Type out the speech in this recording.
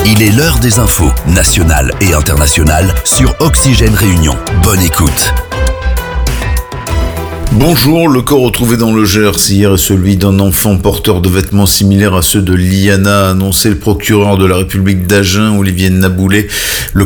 Il est l'heure des infos, nationales et internationales, sur Oxygène Réunion. Bonne écoute. Bonjour, le corps retrouvé dans le Gers hier est celui d'un enfant porteur de vêtements similaires à ceux de Liana, a annoncé le procureur de la République d'Agen, Olivier Naboulet. Le